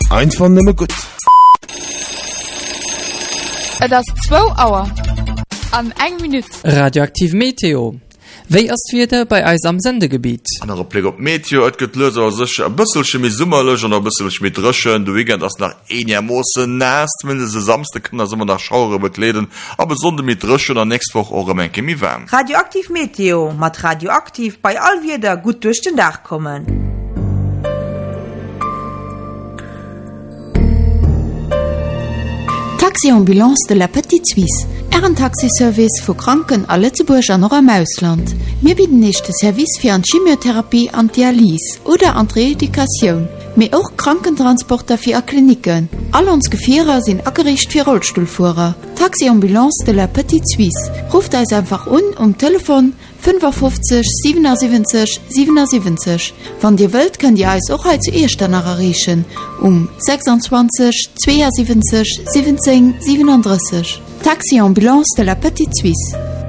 Einfach nimmer gut. Das 2 Uhr. An 1 Minute. Radioaktiv Meteo. Wéi ass wieder bei eis am Sendegebiet? Andere Blick op Meteo, et gëtt loser sech a bësselche mi summerlech an a bësselch mit Rëschen, du wiegent ass nach enier Moosse näst, wenn se samste kënner simmer nach Schaure bekleden, a besonde mit Rëschen an nächstwoch eure Menke mi wärm. Radioaktiv Meteo, mat radioaktiv bei all wieder gut durch den Dach kommen. Taxi-Ambulance de la Petite Suisse. Ein Taxiservice für Kranken a Lützeburg an noch am Ausland. Wir bieten nicht den Service für eine Chemiotherapie an Dialyse oder an Reedukation. Wir auch Krankentransporter für Kliniken. Alle unsere Gefährer sind angerichtet für Rollstuhlfahrer. Taxi-Ambulance de la Petite Suisse. Ruft uns einfach um Telefon 55 77 77. Wenn ihr wollt, könnt ihr uns auch heute zuerst danach erreichen. 26 72 17 37. Taxi-Ambulance de la Petite Suisse.